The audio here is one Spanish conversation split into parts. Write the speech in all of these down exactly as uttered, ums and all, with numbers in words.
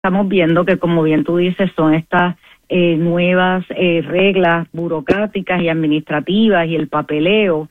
estamos viendo que, como bien tú dices, son estas eh, nuevas eh, reglas burocráticas y administrativas y el papeleo,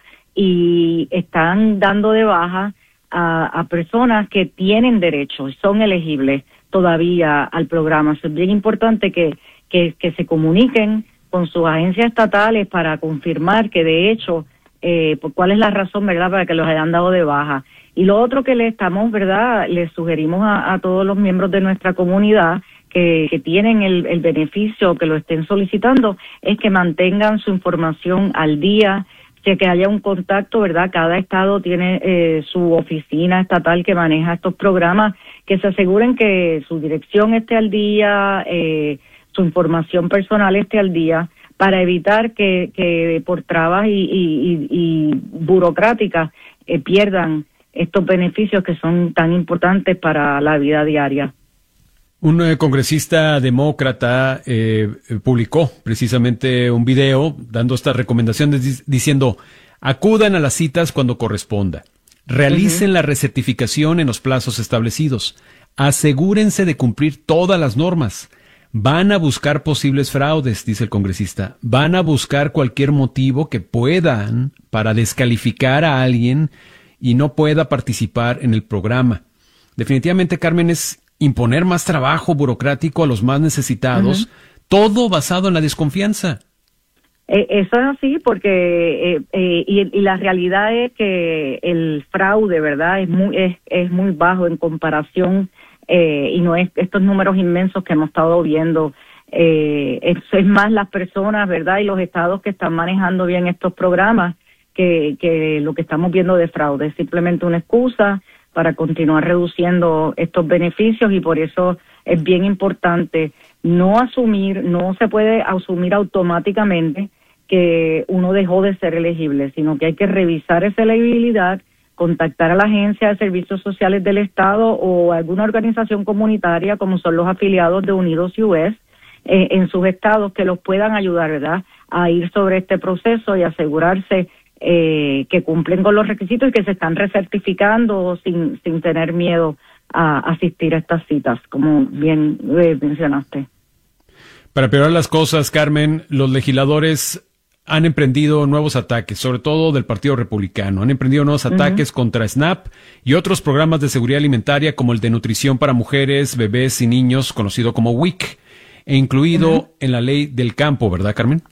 y están dando de baja a, a personas que tienen derecho y son elegibles todavía al programa. Eso es bien importante que, que, que se comuniquen con sus agencias estatales para confirmar que de hecho, eh, pues, cuál es la razón, ¿verdad?, para que los hayan dado de baja. Y lo otro que le estamos, ¿verdad?, les sugerimos a, a todos los miembros de nuestra comunidad que, que tienen el, el beneficio, que lo estén solicitando, es que mantengan su información al día, que, que haya un contacto, ¿verdad? Cada estado tiene eh, su oficina estatal que maneja estos programas, que se aseguren que su dirección esté al día, eh, su información personal esté al día, para evitar que, que por trabas y, y, y, y burocráticas eh, pierdan estos beneficios que son tan importantes para la vida diaria. Un eh, congresista demócrata eh, publicó precisamente un video dando estas recomendaciones diciendo: acudan a las citas cuando corresponda, realicen uh-huh. la recertificación en los plazos establecidos, asegúrense de cumplir todas las normas. Van a buscar posibles fraudes, dice el congresista. Van a buscar cualquier motivo que puedan para descalificar a alguien y no pueda participar en el programa. Definitivamente, Carmen, es imponer más trabajo burocrático a los más necesitados, uh-huh. todo basado en la desconfianza. Eh, eso es así, porque eh, eh, y, y la realidad es que el fraude, ¿verdad?, es muy es, es muy bajo en comparación. Eh, y no es estos números inmensos que hemos estado viendo, eh, es, es más las personas, ¿verdad?, y los estados que están manejando bien estos programas que, que lo que estamos viendo de fraude. Es simplemente una excusa para continuar reduciendo estos beneficios, y por eso es bien importante no asumir, no se puede asumir automáticamente que uno dejó de ser elegible, sino que hay que revisar esa elegibilidad, contactar a la Agencia de Servicios Sociales del Estado o alguna organización comunitaria como son los afiliados de Unidos U S eh, en sus estados, que los puedan ayudar, ¿verdad?, a ir sobre este proceso y asegurarse eh, que cumplen con los requisitos y que se están recertificando sin, sin tener miedo a asistir a estas citas, como bien eh, mencionaste. Para empeorar las cosas, Carmen, los legisladores han emprendido nuevos ataques, sobre todo del Partido Republicano. Han emprendido nuevos ataques uh-huh. contra SNAP y otros programas de seguridad alimentaria como el de nutrición para mujeres, bebés y niños, conocido como W I C, e incluido uh-huh. en la ley del campo, ¿verdad, Carmen?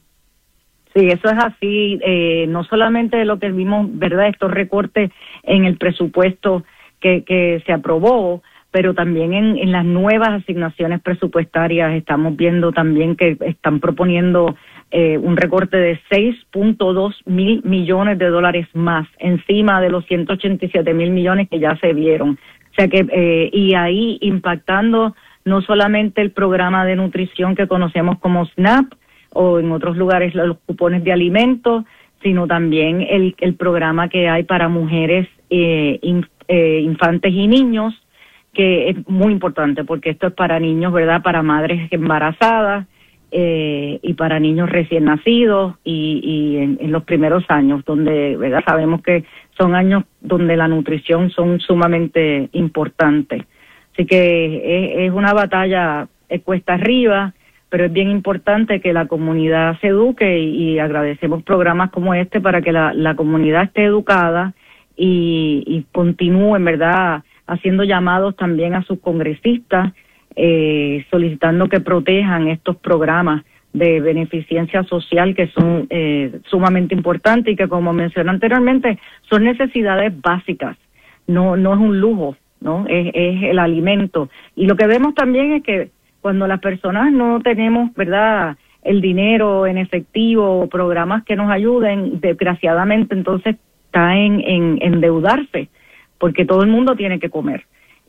Sí, eso es así. Eh, no solamente lo que vimos, ¿verdad?, estos recortes en el presupuesto que, que se aprobó, pero también en, en las nuevas asignaciones presupuestarias estamos viendo también que están proponiendo Eh, un recorte de seis punto dos mil millones de dólares más, encima de los ciento ochenta y siete mil millones que ya se vieron. O sea que, eh, y ahí impactando no solamente el programa de nutrición que conocemos como SNAP, o en otros lugares los cupones de alimentos, sino también el, el programa que hay para mujeres, eh, inf, eh, infantes y niños, que es muy importante, porque esto es para niños, ¿verdad?, para madres embarazadas, Eh, y para niños recién nacidos y, y en, en los primeros años, donde, ¿verdad?, sabemos que son años donde la nutrición son sumamente importantes. Así que es, es una batalla eh, cuesta arriba, pero es bien importante que la comunidad se eduque, y, y agradecemos programas como este para que la, la comunidad esté educada y, y continúen, ¿verdad?, haciendo llamados también a sus congresistas, Eh, solicitando que protejan estos programas de beneficencia social que son eh, sumamente importantes y que, como mencioné anteriormente, son necesidades básicas, no no es un lujo, no es, es el alimento. Y lo que vemos también es que cuando las personas no tenemos, ¿verdad?, el dinero en efectivo o programas que nos ayuden, desgraciadamente entonces caen en endeudarse, porque todo el mundo tiene que comer.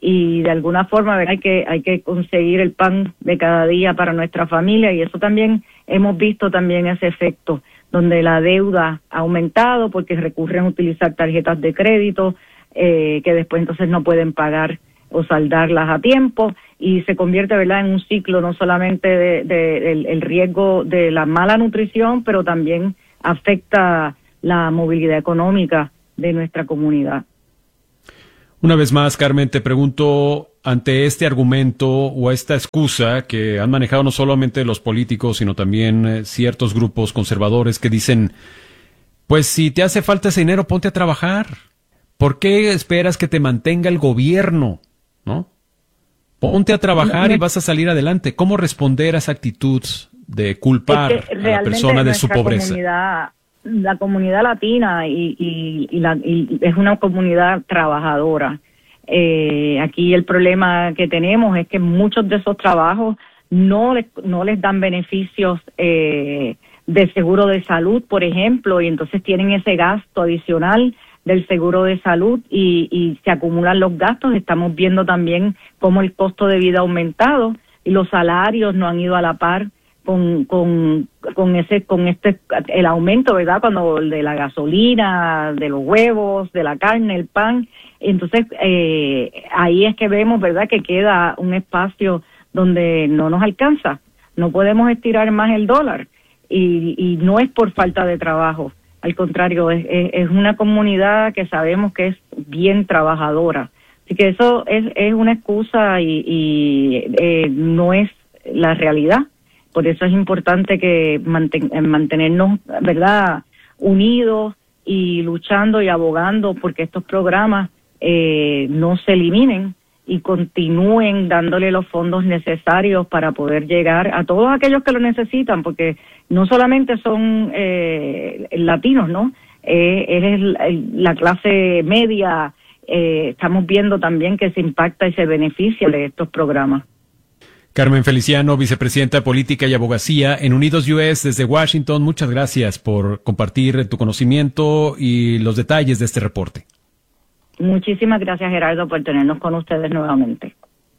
Y de alguna forma, ¿verdad?, hay que hay que conseguir el pan de cada día para nuestra familia, y eso también hemos visto también ese efecto, donde la deuda ha aumentado porque recurren a utilizar tarjetas de crédito eh, que después entonces no pueden pagar o saldarlas a tiempo, y se convierte, ¿verdad?, en un ciclo no solamente de, de el, el riesgo de la mala nutrición, pero también afecta la movilidad económica de nuestra comunidad. Una vez más, Carmen, te pregunto, ante este argumento o esta excusa que han manejado no solamente los políticos, sino también eh, ciertos grupos conservadores que dicen, pues si te hace falta ese dinero, ponte a trabajar. ¿Por qué esperas que te mantenga el gobierno? ¿No? Ponte a trabajar y vas a salir adelante. ¿Cómo responder a esa actitud de culpar es que a la persona de su pobreza? Comunidad, la comunidad latina y, y, y, la, y es una comunidad trabajadora. Eh, aquí el problema que tenemos es que muchos de esos trabajos no les, no les dan beneficios eh, de seguro de salud, por ejemplo, y entonces tienen ese gasto adicional del seguro de salud y, y se acumulan los gastos. Estamos viendo también cómo el costo de vida ha aumentado y los salarios no han ido a la par con con con ese con este el aumento, ¿verdad? Cuando de la gasolina, de los huevos, de la carne, el pan. Entonces eh, ahí es que vemos, ¿verdad?, que queda un espacio donde no nos alcanza. No podemos estirar más el dólar y, y no es por falta de trabajo. Al contrario, es, es, es una comunidad que sabemos que es bien trabajadora. Así que eso es, es una excusa y, y eh, no es la realidad. Por eso es importante que manten, mantenernos, ¿verdad?, unidos y luchando y abogando porque estos programas eh, no se eliminen y continúen dándole los fondos necesarios para poder llegar a todos aquellos que lo necesitan, porque no solamente son eh, latinos, ¿no? Eh, es la clase media. Eh, estamos viendo también que se impacta y se beneficia de estos programas. Carmen Feliciano, vicepresidenta de Política y Abogacía en Unidos U S desde Washington, muchas gracias por compartir tu conocimiento y los detalles de este reporte. Muchísimas gracias, Gerardo, por tenernos con ustedes nuevamente.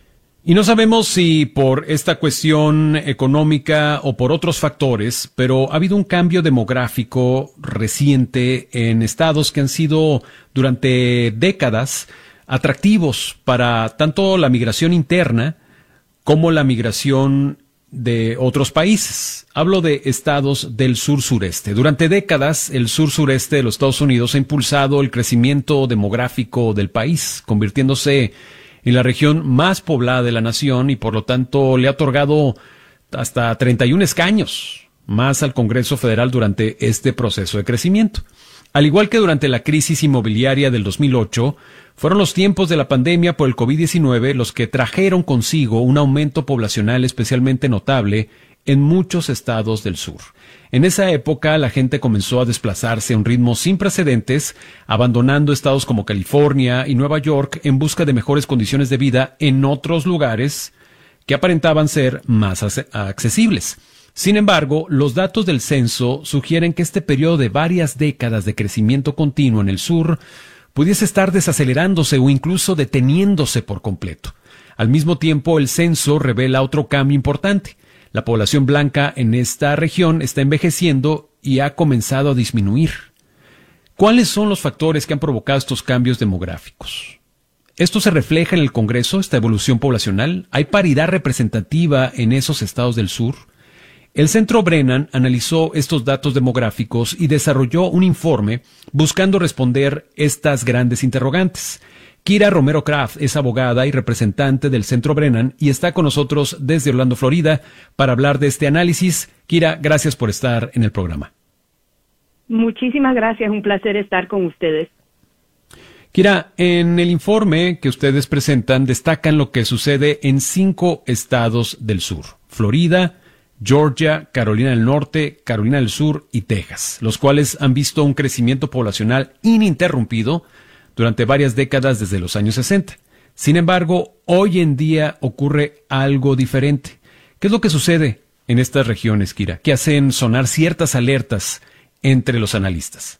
Y no sabemos si por esta cuestión económica o por otros factores, pero ha habido un cambio demográfico reciente en estados que han sido durante décadas atractivos para tanto la migración interna como la migración de otros países. Hablo de estados del sur-sureste. Durante décadas, el sur-sureste de los Estados Unidos ha impulsado el crecimiento demográfico del país, convirtiéndose en la región más poblada de la nación y por lo tanto le ha otorgado hasta treinta y un escaños más al Congreso Federal durante este proceso de crecimiento. Al igual que durante la crisis inmobiliaria del dos mil ocho, fueron los tiempos de la pandemia por el COVID diecinueve los que trajeron consigo un aumento poblacional especialmente notable en muchos estados del sur. En esa época, la gente comenzó a desplazarse a un ritmo sin precedentes, abandonando estados como California y Nueva York en busca de mejores condiciones de vida en otros lugares que aparentaban ser más accesibles. Sin embargo, los datos del censo sugieren que este periodo de varias décadas de crecimiento continuo en el sur pudiese estar desacelerándose o incluso deteniéndose por completo. Al mismo tiempo, el censo revela otro cambio importante. La población blanca en esta región está envejeciendo y ha comenzado a disminuir. ¿Cuáles son los factores que han provocado estos cambios demográficos? ¿Esto se refleja en el Congreso, esta evolución poblacional? ¿Hay paridad representativa en esos estados del sur? El Centro Brennan analizó estos datos demográficos y desarrolló un informe buscando responder estas grandes interrogantes. Kira Romero Kraft es abogada y representante del Centro Brennan y está con nosotros desde Orlando, Florida, para hablar de este análisis. Kira, gracias por estar en el programa. Muchísimas gracias, un placer estar con ustedes. Kira, en el informe que ustedes presentan destacan lo que sucede en cinco estados del sur: Florida, Georgia, Carolina del Norte, Carolina del Sur y Texas, los cuales han visto un crecimiento poblacional ininterrumpido durante varias décadas desde los años sesenta. Sin embargo, hoy en día ocurre algo diferente. ¿Qué es lo que sucede en estas regiones, Kira, que hacen sonar ciertas alertas entre los analistas?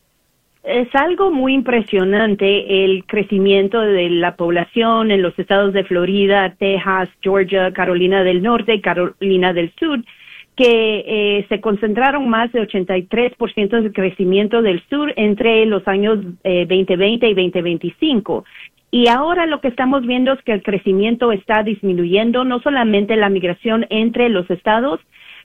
Es algo muy impresionante el crecimiento de la población en los estados de Florida, Texas, Georgia, Carolina del Norte y Carolina del Sur, que eh, se concentraron más de ochenta y tres por ciento del crecimiento del sur entre los años eh, veinte veinte y veinte veinticinco. Y ahora lo que estamos viendo es que el crecimiento está disminuyendo, no solamente la migración entre los estados,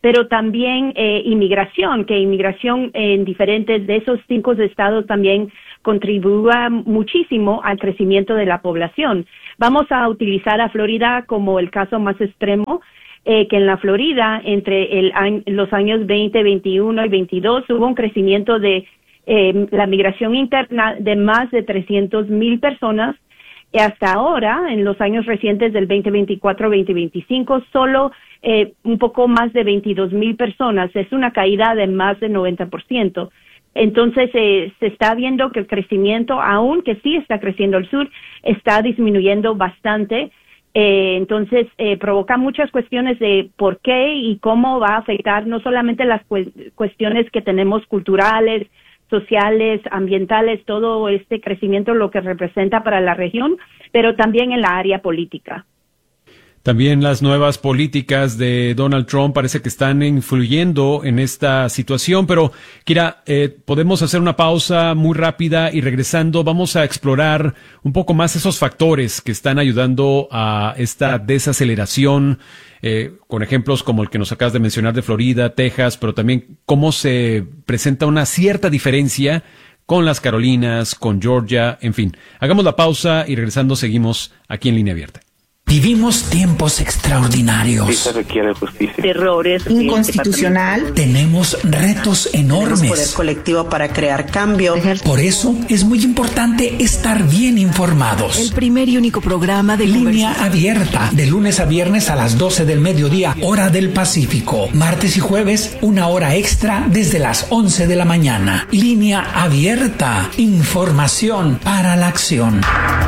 pero también eh, inmigración, que inmigración en diferentes de esos cinco estados también contribuya muchísimo al crecimiento de la población. Vamos a utilizar a Florida como el caso más extremo, eh, que en la Florida, entre el año, los años veinte, veintiuno y veintidós, hubo un crecimiento de eh, la migración interna de más de trescientas mil personas. Y hasta ahora, en los años recientes del veinte veinticuatro, veinte veinticinco, solo eh, un poco más de veintidós mil personas. Es una caída de más del noventa por ciento. Entonces, eh, se está viendo que el crecimiento, aunque sí está creciendo el sur, está disminuyendo bastante. Eh, entonces, eh, provoca muchas cuestiones de por qué y cómo va a afectar no solamente las cu- cuestiones que tenemos culturales, sociales, ambientales, todo este crecimiento, lo que representa para la región, pero también en la área política. También las nuevas políticas de Donald Trump parece que están influyendo en esta situación, pero Kira, eh, podemos hacer una pausa muy rápida y regresando vamos a explorar un poco más esos factores que están ayudando a esta desaceleración, eh, con ejemplos como el que nos acabas de mencionar de Florida, Texas, pero también cómo se presenta una cierta diferencia con las Carolinas, con Georgia, en fin. Hagamos la pausa y regresando seguimos aquí en Línea Abierta. Vivimos tiempos extraordinarios. Sí se requiere justicia. Errores Inconstitucional. Tenemos retos enormes. Tenemos poder colectivo para crear cambio. Por eso es muy importante estar bien informados. El primer y único programa de Línea Abierta, de lunes a viernes a las doce del mediodía, hora del Pacífico. Martes y jueves, una hora extra desde las once de la mañana. Línea Abierta, información para la acción.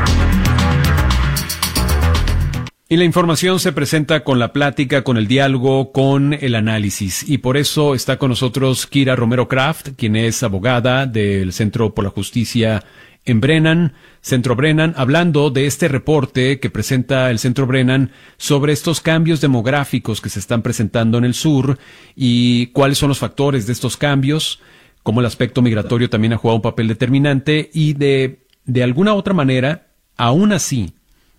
Y la información se presenta con la plática, con el diálogo, con el análisis. Y por eso está con nosotros Kira Romero Kraft, quien es abogada del Centro por la Justicia en Brennan, Centro Brennan, hablando de este reporte que presenta el Centro Brennan sobre estos cambios demográficos que se están presentando en el sur y cuáles son los factores de estos cambios, cómo el aspecto migratorio también ha jugado un papel determinante y de, de alguna otra manera, aún así,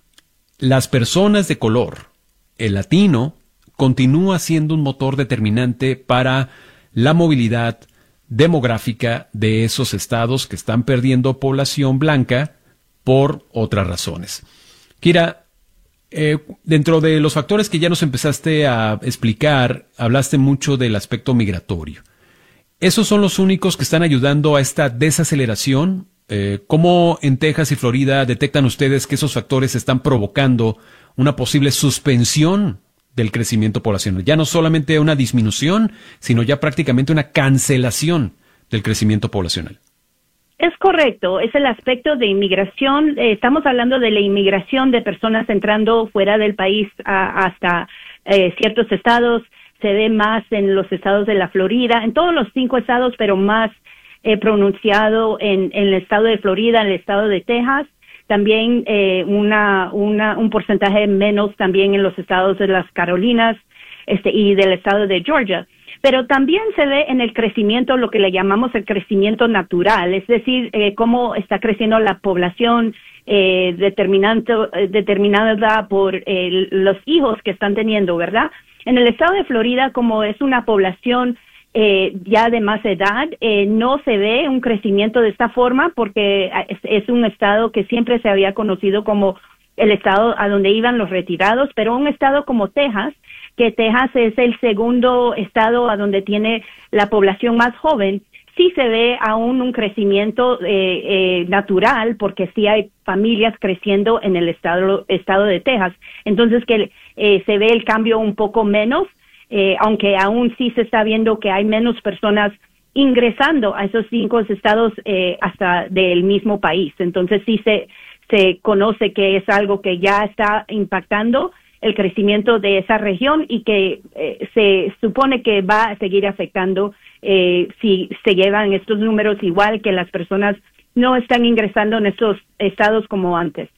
las personas de color, el latino, continúa siendo un motor determinante para la movilidad demográfica de esos estados que están perdiendo población blanca por otras razones. Kira, eh, dentro de los factores que ya nos empezaste a explicar, hablaste mucho del aspecto migratorio. ¿Esos son los únicos que están ayudando a esta desaceleración? Eh, ¿Cómo en Texas y Florida detectan ustedes que esos factores están provocando una posible suspensión del crecimiento poblacional? Ya no solamente una disminución, sino ya prácticamente una cancelación del crecimiento poblacional. Es correcto, es el aspecto de inmigración. Eh, estamos hablando de la inmigración de personas entrando fuera del país a, hasta eh, ciertos estados. Se ve más en los estados de la Florida, en todos los cinco estados, pero más eh, pronunciado en, en el estado de Florida, en el estado de Texas. También eh, una, una, un porcentaje menos también en los estados de las Carolinas este, y del estado de Georgia. Pero también se ve en el crecimiento, lo que le llamamos el crecimiento natural, es decir, eh, cómo está creciendo la población eh, determinando, eh, determinada por eh, los hijos que están teniendo, ¿verdad? En el estado de Florida, como es una población eh, ya de más edad, eh, no se ve un crecimiento de esta forma porque es, es un estado que siempre se había conocido como el estado a donde iban los retirados, pero un estado como Texas, que Texas es el segundo estado a donde tiene la población más joven, sí se ve aún un crecimiento eh, eh, natural, porque sí hay familias creciendo en el estado estado de Texas. Entonces que eh, se ve el cambio un poco menos, eh, aunque aún sí se está viendo que hay menos personas ingresando a esos cinco estados eh, hasta del mismo país. Entonces sí se se conoce que es algo que ya está impactando el crecimiento de esa región y que eh, se supone que va a seguir afectando eh, si se llevan estos números igual, que las personas no están ingresando en estos estados como antes.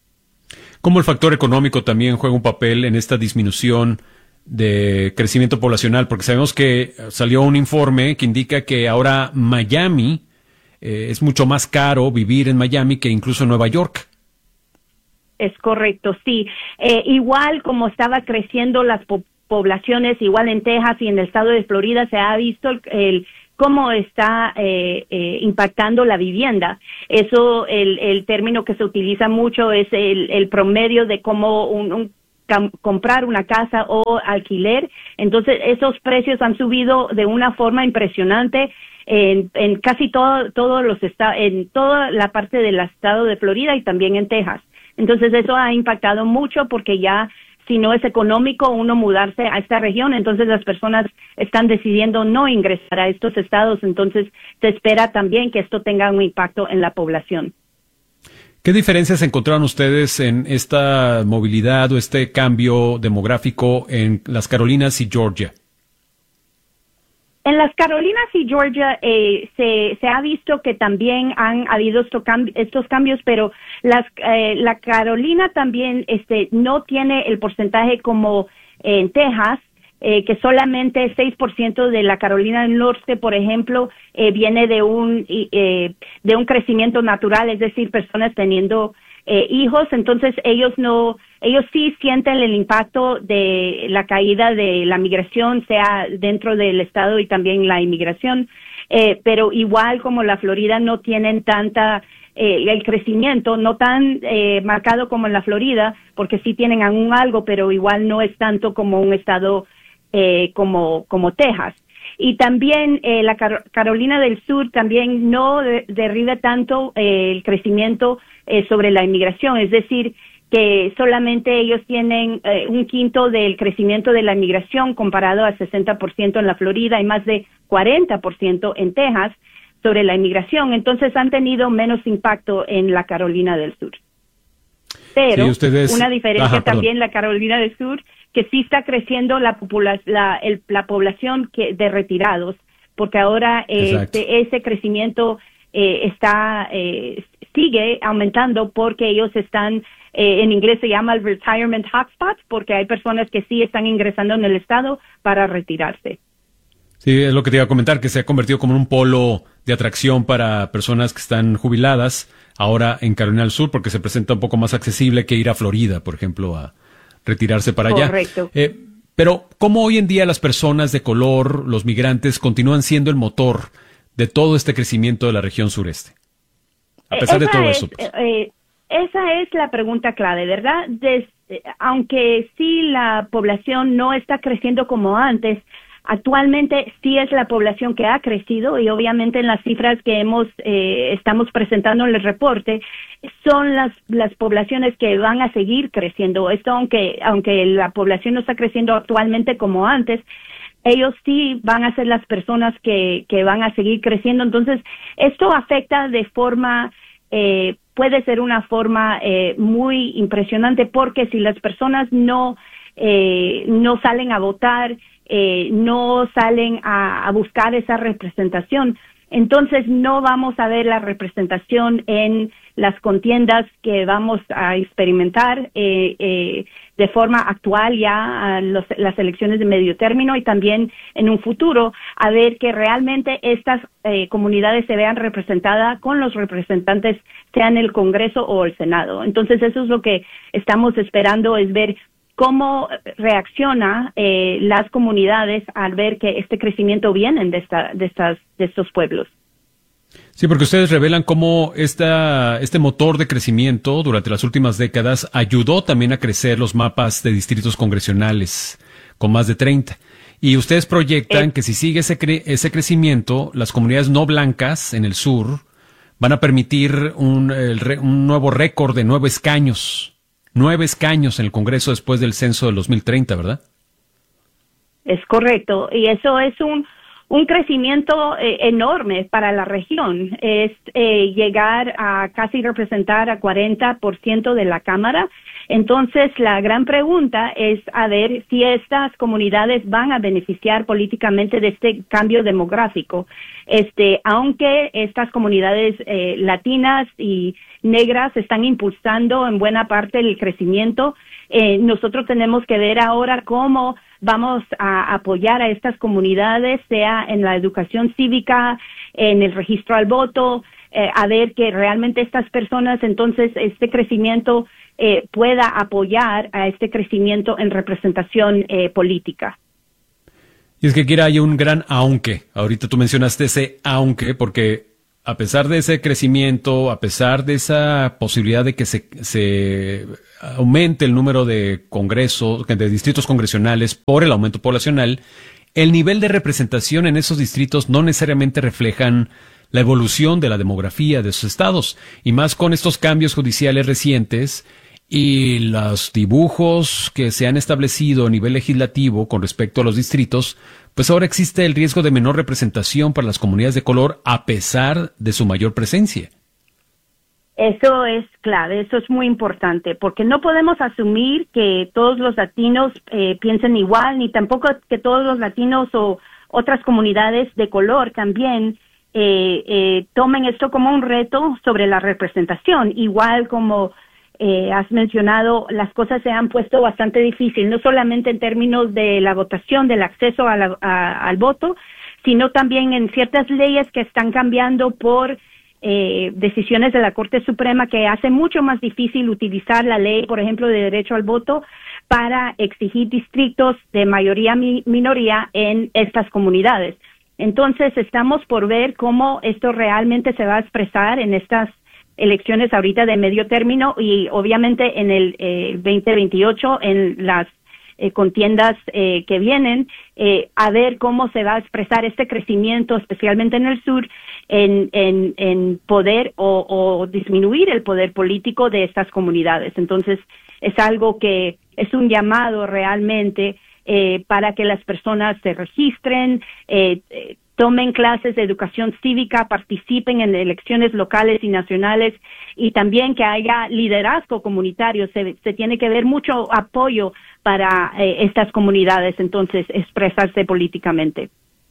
¿Cómo el factor económico también juega un papel en esta disminución de crecimiento poblacional? Porque sabemos que salió un informe que indica que ahora Miami eh, es mucho más caro vivir en Miami que incluso en Nueva York. Es correcto, sí. Eh, igual como estaba creciendo la po- poblaciones, igual en Texas y en el estado de Florida, se ha visto el, el cómo está eh, eh, impactando la vivienda. Eso, el, el término que se utiliza mucho es el, el promedio de cómo un, un comprar una casa o alquiler. Entonces, esos precios han subido de una forma impresionante en, en casi todo, todos los estados, en toda la parte del estado de Florida y también en Texas. Entonces, eso ha impactado mucho porque ya, si no es económico uno mudarse a esta región, entonces las personas están decidiendo no ingresar a estos estados. Entonces, se espera también que esto tenga un impacto en la población. ¿Qué diferencias encontraron ustedes en esta movilidad o este cambio demográfico en las Carolinas y Georgia? En las Carolinas y Georgia eh, se, se ha visto que también han habido estos, cambi- estos cambios, pero las, eh, la Carolina también este, no tiene el porcentaje como en Texas, eh, que solamente seis por ciento de la Carolina del Norte, por ejemplo, eh, viene de un eh, de un crecimiento natural, es decir, personas teniendo eh, hijos. Entonces ellos no, ellos sí sienten el impacto de la caída de la migración, sea dentro del estado y también la inmigración, eh, pero igual como la Florida no tienen tanta Eh, el crecimiento no tan eh, marcado como en la Florida, porque sí tienen aún algo, pero igual no es tanto como un estado eh, como como Texas. Y también eh, la Car- Carolina del Sur también no de- derriba tanto eh, el crecimiento eh, sobre la inmigración, es decir, que solamente ellos tienen eh, un quinto del crecimiento de la inmigración comparado al sesenta por ciento en la Florida y más de cuarenta por ciento en Texas sobre la inmigración. Entonces han tenido menos impacto en la Carolina del Sur. Pero sí, ustedes... una diferencia Ajá, también en la Carolina del Sur, que sí está creciendo la, popula- la, el, la población que, de retirados, porque ahora eh, este, ese crecimiento eh, está eh, sigue aumentando porque ellos están, eh, en inglés se llama el retirement hotspot, porque hay personas que sí están ingresando en el estado para retirarse. Sí, es lo que te iba a comentar, que se ha convertido como en un polo de atracción para personas que están jubiladas ahora en Carolina del Sur, porque se presenta un poco más accesible que ir a Florida, por ejemplo, a retirarse para allá. Correcto. Eh, pero, ¿cómo hoy en día las personas de color, los migrantes, continúan siendo el motor de todo este crecimiento de la región sureste? A pesar esa de todo es, eso. Pues. Eh, esa es la pregunta clave, ¿verdad? Des, eh, aunque sí la población no está creciendo como antes, actualmente sí es la población que ha crecido y obviamente en las cifras que hemos eh, estamos presentando en el reporte son las las poblaciones que van a seguir creciendo. Esto aunque aunque la población no está creciendo actualmente como antes, ellos sí van a ser las personas que que van a seguir creciendo. Entonces esto afecta de forma eh, puede ser una forma eh, muy impresionante, porque si las personas no eh, no salen a votar, Eh, no salen a, a buscar esa representación, entonces no vamos a ver la representación en las contiendas que vamos a experimentar eh, eh, de forma actual ya a los, las elecciones de medio término y también en un futuro, a ver que realmente estas eh, comunidades se vean representadas con los representantes, sea en el Congreso o el Senado. Entonces eso es lo que estamos esperando, es ver cómo reacciona eh, las comunidades al ver que este crecimiento viene de esta, de estas, de estos pueblos. Sí, porque ustedes revelan cómo esta, este motor de crecimiento durante las últimas décadas ayudó también a crecer los mapas de distritos congresionales, con más de treinta. Y ustedes proyectan eh, que si sigue ese, cre- ese crecimiento, las comunidades no blancas en el sur van a permitir un, el re- un nuevo récord de nueve escaños. Nueve escaños en el Congreso después del censo del dos mil treinta, ¿verdad? Es correcto, y eso es un, un crecimiento eh, enorme para la región. Es eh, llegar a casi representar a cuarenta por ciento de la Cámara. Entonces, la gran pregunta es a ver si estas comunidades van a beneficiar políticamente de este cambio demográfico. Este, aunque estas comunidades eh, latinas y negras están impulsando en buena parte el crecimiento, eh, nosotros tenemos que ver ahora cómo vamos a apoyar a estas comunidades, sea en la educación cívica, en el registro al voto, eh, a ver que realmente estas personas, entonces, este crecimiento eh, pueda apoyar a este crecimiento en representación eh, política. Y es que, Kira, hay un gran aunque. Ahorita tú mencionaste ese aunque, porque a pesar de ese crecimiento, a pesar de esa posibilidad de que se, se aumente el número de congresos, de distritos congresionales por el aumento poblacional, el nivel de representación en esos distritos no necesariamente reflejan la evolución de la demografía de esos estados. Y más con estos cambios judiciales recientes y los dibujos que se han establecido a nivel legislativo con respecto a los distritos, pues ahora existe el riesgo de menor representación para las comunidades de color a pesar de su mayor presencia. Eso es clave, eso es muy importante, porque no podemos asumir que todos los latinos eh, piensen igual, ni tampoco que todos los latinos o otras comunidades de color también eh, eh, tomen esto como un reto sobre la representación, igual como Eh, has mencionado, las cosas se han puesto bastante difícil, no solamente en términos de la votación, del acceso a la, a, al voto, sino también en ciertas leyes que están cambiando por eh, decisiones de la Corte Suprema que hace mucho más difícil utilizar la ley, por ejemplo, de derecho al voto para exigir distritos de mayoría mi, minoría en estas comunidades. Entonces, estamos por ver cómo esto realmente se va a expresar en estas elecciones ahorita de medio término y obviamente en el eh, veinte veintiocho en las eh, contiendas eh, que vienen, eh, a ver cómo se va a expresar este crecimiento, especialmente en el sur, en, en, en poder o, o disminuir el poder político de estas comunidades. Entonces, es algo que es un llamado realmente eh, para que las personas se registren, eh, eh, tomen clases de educación cívica, participen en elecciones locales y nacionales y también que haya liderazgo comunitario. Se, se tiene que ver mucho apoyo para eh, estas comunidades, entonces, expresarse políticamente.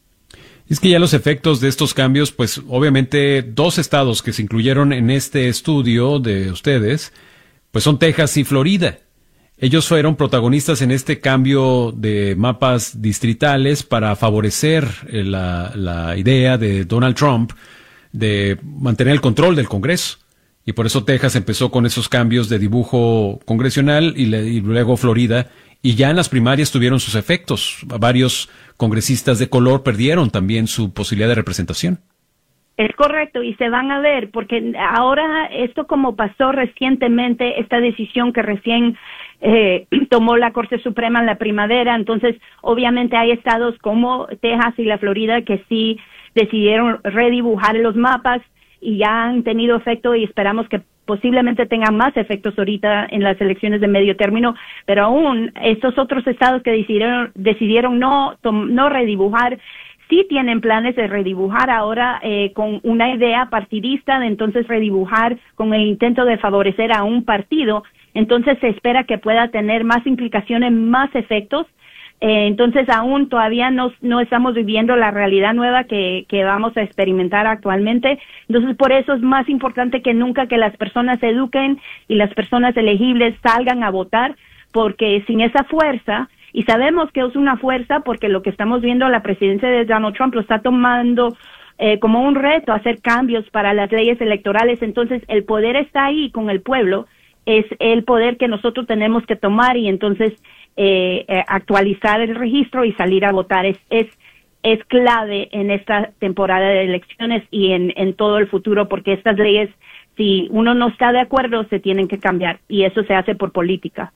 Es que ya los efectos de estos cambios, pues obviamente dos estados que se incluyeron en este estudio de ustedes, pues son Texas y Florida. Ellos fueron protagonistas en este cambio de mapas distritales para favorecer la, la idea de Donald Trump de mantener el control del Congreso. Y por eso Texas empezó con esos cambios de dibujo congresional y, le, y luego Florida. Y ya en las primarias tuvieron sus efectos. Varios congresistas de color perdieron también su posibilidad de representación. Es correcto, y se van a ver, porque ahora esto como pasó recientemente, esta decisión que recién eh, tomó la Corte Suprema en la primavera, entonces obviamente hay estados como Texas y la Florida que sí decidieron redibujar los mapas y ya han tenido efecto y esperamos que posiblemente tengan más efectos ahorita en las elecciones de medio término, pero aún estos otros estados que decidieron, decidieron no, no redibujar, sí tienen planes de redibujar ahora eh, con una idea partidista, de entonces redibujar con el intento de favorecer a un partido. Entonces se espera que pueda tener más implicaciones, más efectos. Eh, entonces aún todavía no, no estamos viviendo la realidad nueva que, que vamos a experimentar actualmente. Entonces por eso es más importante que nunca que las personas se eduquen y las personas elegibles salgan a votar, porque sin esa fuerza, y sabemos que es una fuerza porque lo que estamos viendo, la presidencia de Donald Trump lo está tomando eh, como un reto hacer cambios para las leyes electorales. Entonces el poder está ahí con el pueblo, es el poder que nosotros tenemos que tomar y entonces eh, eh, actualizar el registro y salir a votar. Es, es, es clave en esta temporada de elecciones y en, en todo el futuro, porque estas leyes, si uno no está de acuerdo, se tienen que cambiar y eso se hace por política.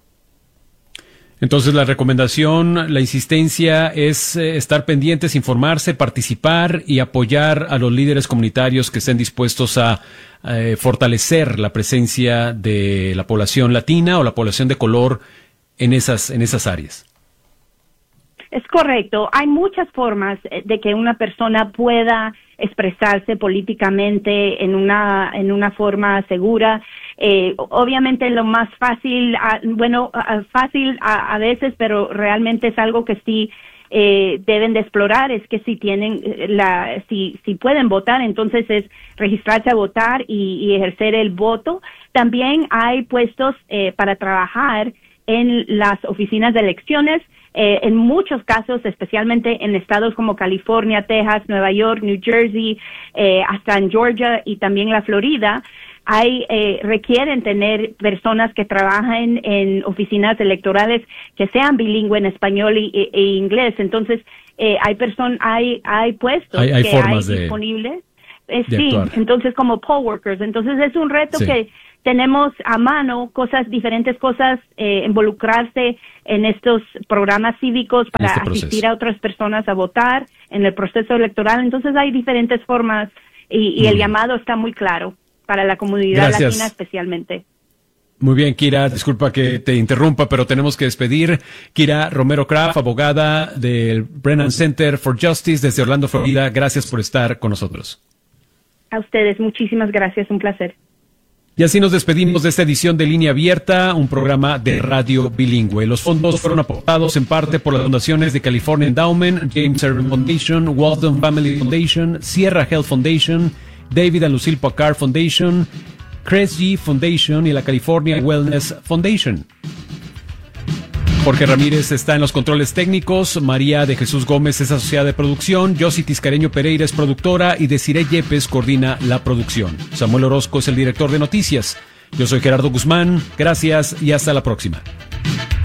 Entonces la recomendación, la insistencia es eh, estar pendientes, informarse, participar y apoyar a los líderes comunitarios que estén dispuestos a eh, fortalecer la presencia de la población latina o la población de color en esas, en esas áreas. Es correcto. Hay muchas formas de que una persona pueda expresarse políticamente en una en una forma segura. Eh, obviamente lo más fácil, uh, bueno, uh, fácil a, a veces, pero realmente es algo que sí eh, deben de explorar, es que si tienen la, si si pueden votar, entonces es registrarse a votar y, y ejercer el voto. También hay puestos eh, para trabajar en las oficinas de elecciones. Eh, en muchos casos, especialmente en estados como California, Texas, Nueva York, New Jersey, eh, hasta en Georgia y también la Florida, hay eh, requieren tener personas que trabajan en oficinas electorales que sean bilingües en español y, e, e inglés. Entonces, eh, hay personas, hay, hay puestos hay, hay que formas hay de, disponibles. Eh, de sí, actuar. entonces como poll workers. Entonces es un reto sí. que tenemos a mano, cosas, diferentes cosas, eh, involucrarse en estos programas cívicos para este asistir a otras personas a votar en el proceso electoral. Entonces hay diferentes formas y, y el llamado está muy claro para la comunidad Gracias. latina especialmente. Muy bien, Kira, disculpa que te interrumpa, pero tenemos que despedir. Kira Romero Craft, abogada del Brennan Center for Justice desde Orlando, Florida. Gracias por estar con nosotros. A ustedes, muchísimas gracias, un placer. Y así nos despedimos de esta edición de Línea Abierta, un programa de radio bilingüe. Los fondos fueron aportados en parte por las fundaciones de California Endowment, James Irving Foundation, Walton Family Foundation, Sierra Health Foundation, David and Lucille Packard Foundation, Kresge Foundation y la California Wellness Foundation. Jorge Ramírez está en los controles técnicos, María de Jesús Gómez es asociada de producción, Yossi Tiscareño Pereira es productora y Desiree Yepes coordina la producción. Samuel Orozco es el director de noticias. Yo soy Gerardo Guzmán, gracias y hasta la próxima.